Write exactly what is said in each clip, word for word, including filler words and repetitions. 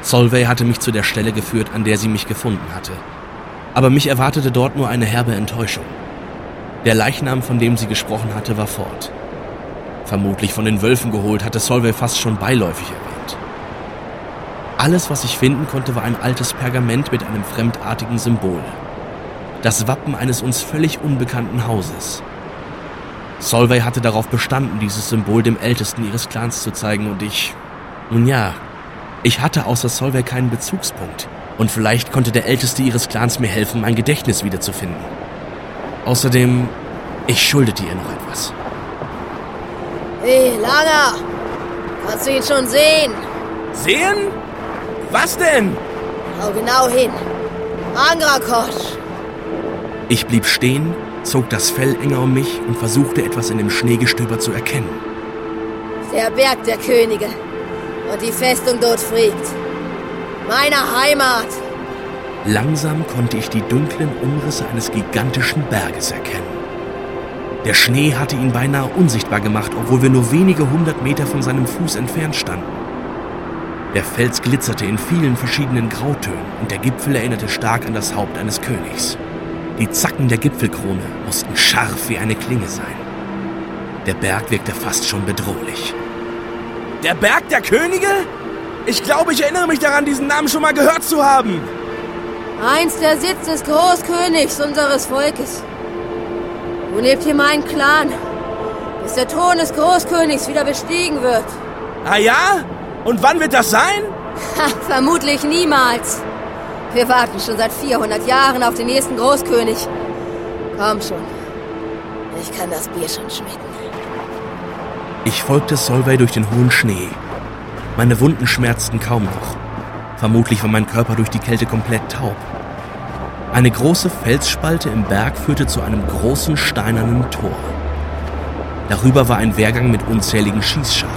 Solveig hatte mich zu der Stelle geführt, an der sie mich gefunden hatte. Aber mich erwartete dort nur eine herbe Enttäuschung. Der Leichnam, von dem sie gesprochen hatte, war fort. Vermutlich von den Wölfen geholt, hatte Solveig fast schon beiläufig erwähnt. Alles, was ich finden konnte, war ein altes Pergament mit einem fremdartigen Symbol. Das Wappen eines uns völlig unbekannten Hauses. Solveig hatte darauf bestanden, dieses Symbol dem Ältesten ihres Clans zu zeigen und ich... Nun ja, ich hatte außer Solveig keinen Bezugspunkt. Und vielleicht konnte der Älteste ihres Clans mir helfen, mein Gedächtnis wiederzufinden. Außerdem, ich schuldete ihr noch etwas. Hey, Langer! Kannst du ihn schon sehen? Sehen? Was denn? Schau genau hin. Angrakosch! Ich blieb stehen, zog das Fell enger um mich und versuchte etwas in dem Schneegestöber zu erkennen. Der Berg der Könige und die Festung Dodfried. Meine Heimat! Langsam konnte ich die dunklen Umrisse eines gigantischen Berges erkennen. Der Schnee hatte ihn beinahe unsichtbar gemacht, obwohl wir nur wenige hundert Meter von seinem Fuß entfernt standen. Der Fels glitzerte in vielen verschiedenen Grautönen und der Gipfel erinnerte stark an das Haupt eines Königs. Die Zacken der Gipfelkrone mussten scharf wie eine Klinge sein. Der Berg wirkte fast schon bedrohlich. Der Berg der Könige? Ich glaube, ich erinnere mich daran, diesen Namen schon mal gehört zu haben. Einst der Sitz des Großkönigs unseres Volkes. Nun lebt hier mein Clan, bis der Thron des Großkönigs wieder bestiegen wird. Ah ja? Und wann wird das sein? Ha, vermutlich niemals. Wir warten schon seit vierhundert Jahren auf den nächsten Großkönig. Komm schon. Ich kann das Bier schon schmecken. Ich folgte Solveig durch den hohen Schnee. Meine Wunden schmerzten kaum noch. Vermutlich war mein Körper durch die Kälte komplett taub. Eine große Felsspalte im Berg führte zu einem großen steinernen Tor. Darüber war ein Wehrgang mit unzähligen Schießscharten.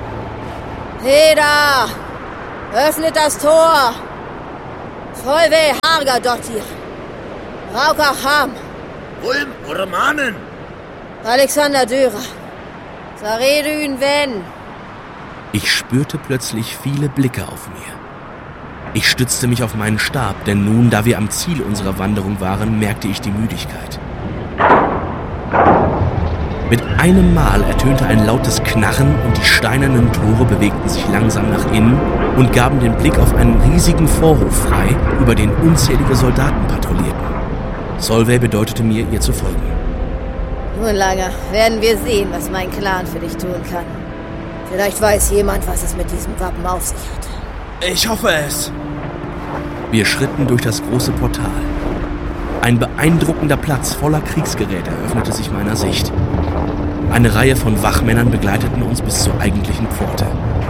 Hey da! Öffnet das Tor! Solveig Hargadottir! Raukacham! Ulm Urmanen! Alexander Dürer! Saredün Wen! Ich spürte plötzlich viele Blicke auf mir. Ich stützte mich auf meinen Stab, denn nun, da wir am Ziel unserer Wanderung waren, merkte ich die Müdigkeit. Mit einem Mal ertönte ein lautes Knarren und die steinernen Tore bewegten sich langsam nach innen und gaben den Blick auf einen riesigen Vorhof frei, über den unzählige Soldaten patrouillierten. Solveig bedeutete mir, ihr zu folgen. Nun, Langer, werden wir sehen, was mein Clan für dich tun kann. Vielleicht weiß jemand, was es mit diesem Wappen auf sich hat. Ich hoffe es. Wir schritten durch das große Portal. Ein beeindruckender Platz voller Kriegsgerät eröffnete sich meiner Sicht. Eine Reihe von Wachmännern begleiteten uns bis zur eigentlichen Pforte.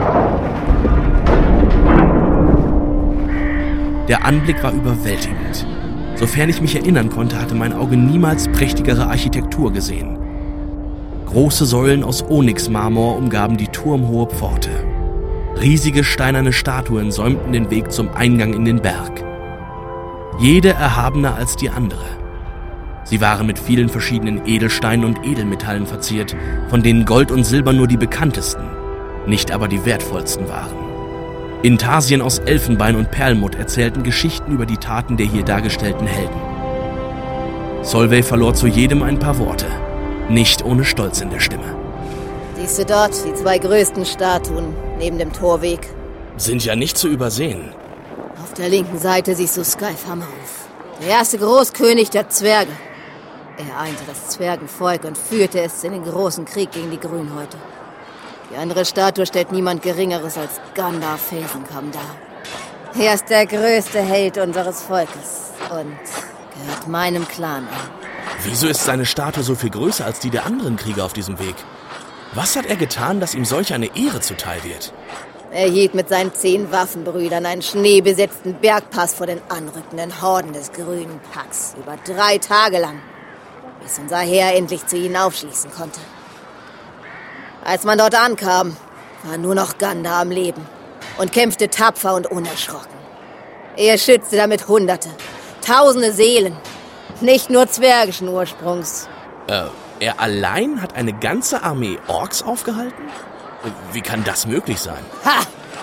Der Anblick war überwältigend. Sofern ich mich erinnern konnte, hatte mein Auge niemals prächtigere Architektur gesehen. Große Säulen aus Onyxmarmor umgaben die turmhohe Pforte. Riesige steinerne Statuen säumten den Weg zum Eingang in den Berg. Jede erhabener als die andere. Sie waren mit vielen verschiedenen Edelsteinen und Edelmetallen verziert, von denen Gold und Silber nur die bekanntesten, nicht aber die wertvollsten waren. Intarsien aus Elfenbein und Perlmutt erzählten Geschichten über die Taten der hier dargestellten Helden. Solveig verlor zu jedem ein paar Worte, nicht ohne Stolz in der Stimme. Siehst du dort die zwei größten Statuen neben dem Torweg? Sind ja nicht zu übersehen. Auf der linken Seite siehst du Skyfhammerhof, der erste Großkönig der Zwerge. Er einte das Zwergenvolk und führte es in den großen Krieg gegen die Grünhäute. Die andere Statue stellt niemand Geringeres als Gandalf Felsenkam dar. Er ist der größte Held unseres Volkes und gehört meinem Clan an. Wieso ist seine Statue so viel größer als die der anderen Krieger auf diesem Weg? Was hat er getan, dass ihm solch eine Ehre zuteil wird? Er hielt mit seinen zehn Waffenbrüdern einen schneebesetzten Bergpass vor den anrückenden Horden des grünen Packs über drei Tage lang, bis unser Heer endlich zu ihnen aufschließen konnte. Als man dort ankam, war nur noch Ganda am Leben und kämpfte tapfer und unerschrocken. Er schützte damit Hunderte, Tausende Seelen, nicht nur zwergischen Ursprungs. Äh, er allein hat eine ganze Armee Orks aufgehalten? Wie kann das möglich sein? Ha!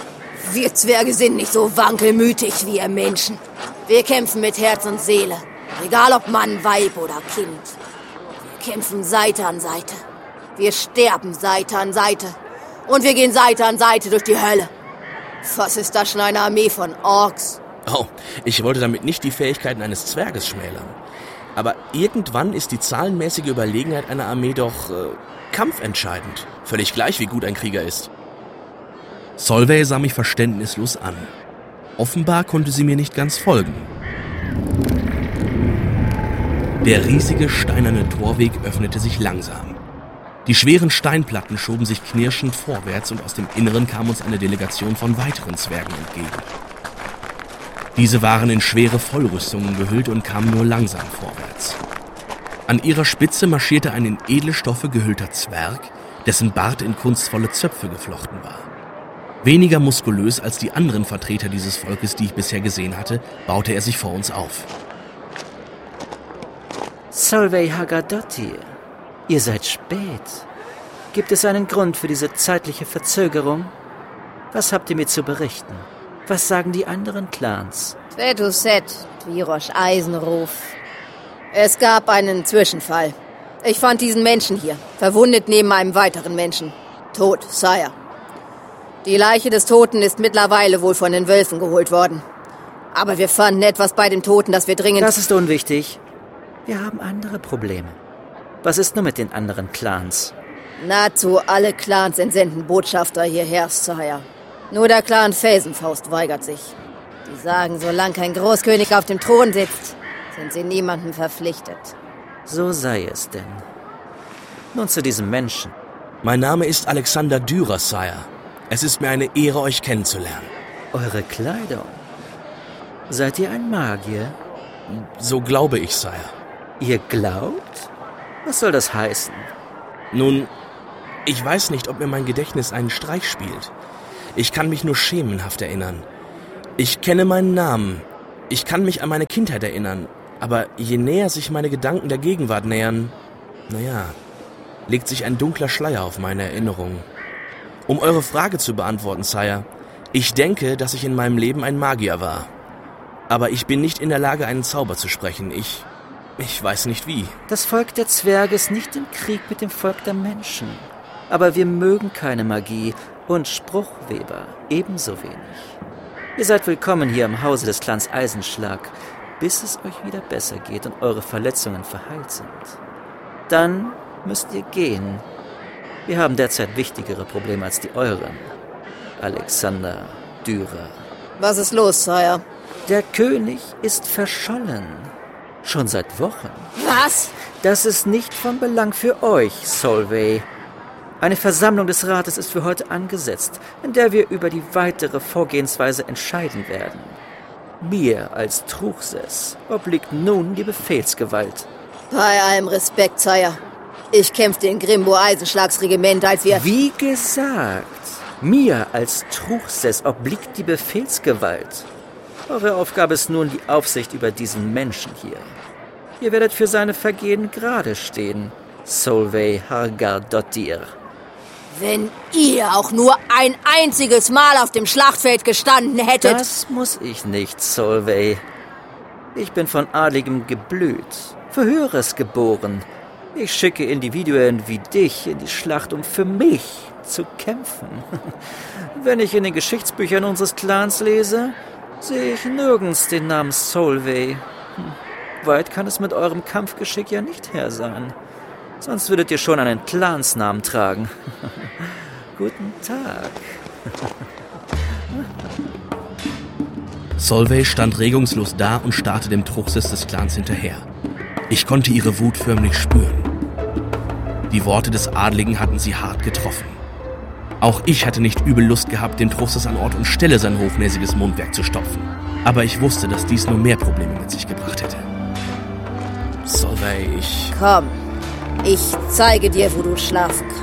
Wir Zwerge sind nicht so wankelmütig wie ihr Menschen. Wir kämpfen mit Herz und Seele. Egal ob Mann, Weib oder Kind. Wir kämpfen Seite an Seite. Wir sterben Seite an Seite. Und wir gehen Seite an Seite durch die Hölle. Was ist das schon eine Armee von Orks? Oh, ich wollte damit nicht die Fähigkeiten eines Zwerges schmälern. Aber irgendwann ist die zahlenmäßige Überlegenheit einer Armee doch äh, kampfentscheidend. Völlig gleich, wie gut ein Krieger ist. Solveig sah mich verständnislos an. Offenbar konnte sie mir nicht ganz folgen. Der riesige steinerne Torweg öffnete sich langsam. Die schweren Steinplatten schoben sich knirschend vorwärts und aus dem Inneren kam uns eine Delegation von weiteren Zwergen entgegen. Diese waren in schwere Vollrüstungen gehüllt und kamen nur langsam vorwärts. An ihrer Spitze marschierte ein in edle Stoffe gehüllter Zwerg, dessen Bart in kunstvolle Zöpfe geflochten war. Weniger muskulös als die anderen Vertreter dieses Volkes, die ich bisher gesehen hatte, baute er sich vor uns auf. Solveig Hagadottir, ihr seid spät. Gibt es einen Grund für diese zeitliche Verzögerung? Was habt ihr mir zu berichten? Was sagen die anderen Clans? Twetuset, Twirosh Eisenruf. Es gab einen Zwischenfall. Ich fand diesen Menschen hier, verwundet neben einem weiteren Menschen. Tot, Sire. Die Leiche des Toten ist mittlerweile wohl von den Wölfen geholt worden. Aber wir fanden etwas bei dem Toten, das wir dringend... Das ist unwichtig. Wir haben andere Probleme. Was ist nur mit den anderen Clans? Nahezu alle Clans entsenden Botschafter hierher, Sire. Nur der Clan Felsenfaust weigert sich. Die sagen, solange kein Großkönig auf dem Thron sitzt, sind sie niemandem verpflichtet. So sei es denn. Nun zu diesem Menschen. Mein Name ist Alexander Dürer, Sire. Es ist mir eine Ehre, euch kennenzulernen. Eure Kleidung. Seid ihr ein Magier? So glaube ich, Sire. Ihr glaubt? Was soll das heißen? Nun, ich weiß nicht, ob mir mein Gedächtnis einen Streich spielt. Ich kann mich nur schemenhaft erinnern. Ich kenne meinen Namen. Ich kann mich an meine Kindheit erinnern. Aber je näher sich meine Gedanken der Gegenwart nähern, naja, legt sich ein dunkler Schleier auf meine Erinnerungen. Um eure Frage zu beantworten, Sire, ich denke, dass ich in meinem Leben ein Magier war. Aber ich bin nicht in der Lage, einen Zauber zu sprechen. Ich, ich weiß nicht wie. Das Volk der Zwerge ist nicht im Krieg mit dem Volk der Menschen. Aber wir mögen keine Magie und Spruchweber ebenso wenig. Ihr seid willkommen hier im Hause des Clans Eisenschlag, bis es euch wieder besser geht und eure Verletzungen verheilt sind. Dann müsst ihr gehen. Wir haben derzeit wichtigere Probleme als die euren. Alexander Dürer. Was ist los, Sire? Der König ist verschollen. Schon seit Wochen. Was? Das ist nicht von Belang für euch, Solveig. Eine Versammlung des Rates ist für heute angesetzt, in der wir über die weitere Vorgehensweise entscheiden werden. Mir als Truchsess obliegt nun die Befehlsgewalt. Bei allem Respekt, Sire. Ich kämpfte in Grimbo Eisenschlagsregiment, als wir... Wie gesagt, mir als Truchsess obliegt die Befehlsgewalt. Eure Aufgabe ist nun die Aufsicht über diesen Menschen hier. Ihr werdet für seine Vergehen gerade stehen, Solveig Hagadottir. Wenn ihr auch nur ein einziges Mal auf dem Schlachtfeld gestanden hättet... Das muss ich nicht, Solveig. Ich bin von adligem Geblüt, für Höheres geboren. Ich schicke Individuen wie dich in die Schlacht, um für mich zu kämpfen. Wenn ich in den Geschichtsbüchern unseres Clans lese, sehe ich nirgends den Namen Solveig. Hm. Weit kann es mit eurem Kampfgeschick ja nicht her sein. Sonst würdet ihr schon einen Clansnamen tragen. Guten Tag. Solveig stand regungslos da und starrte dem Truchsess des Clans hinterher. Ich konnte ihre Wut förmlich spüren. Die Worte des Adligen hatten sie hart getroffen. Auch ich hatte nicht übel Lust gehabt, dem Truchsess an Ort und Stelle sein hochnäsiges Mundwerk zu stopfen. Aber ich wusste, dass dies nur mehr Probleme mit sich gebracht hätte. Solveig, ich... Komm, ich zeige dir, wo du schlafen